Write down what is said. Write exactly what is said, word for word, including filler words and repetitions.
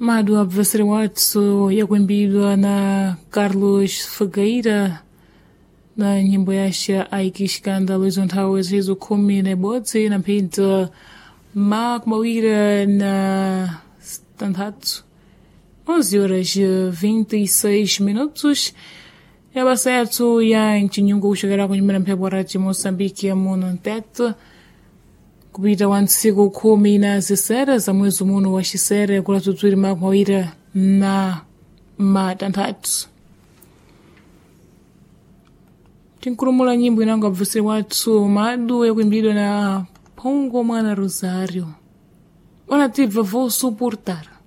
Mado Abvasari Watsu yakuimbidwa na Carlos Figueira na nyimbo yashe aikishikanda izo nthawi zizo khumi na ibodzi na mphindi makumi awiri na sitantatu onze horas vinte e seis minutos ya basa yathu ya mchinyungu kuchokera kunyumira mphepo rati Moçambique ya muno ntete kupita wa ntsiku khumi na zisere za mwezi muno wa xisere kula tutuiri makumi awiri na matanthatu tinkulumula nyimbo inango abvusiri wathu madu yakuimbidwa na Pongo Mwana Rosário. Ona tive, vou suportar.